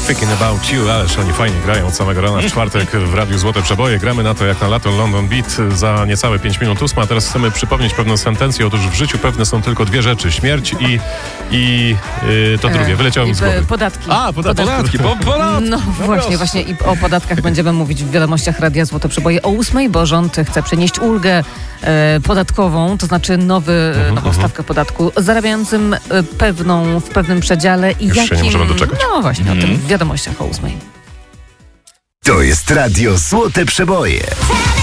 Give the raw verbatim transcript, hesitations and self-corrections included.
Thinking About You, ależ oni fajnie grają od samego rana w czwartek w Radiu Złote Przeboje. Gramy na to jak na lato London Beat za niecałe pięć minut ósma. A teraz chcemy przypomnieć pewną sentencję. Otóż w życiu pewne są tylko dwie rzeczy. Śmierć i, i yy, to drugie. Wyleciało mi z głowy. Podatki. A, podatki. Podatki. Po, podatki. No właśnie, właśnie i o podatkach będziemy mówić w wiadomościach Radia Złote Przeboje o ósmej, bo rząd chce przenieść ulgę e, podatkową, to znaczy nowy, Mhm, nową mhm. stawkę podatku zarabiającym e, pewną, w pewnym przedziale i Już się jakim... nie możemy doczekać. No właśnie, o tym w wiadomościach o ósmej. To jest Radio Złote Przeboje.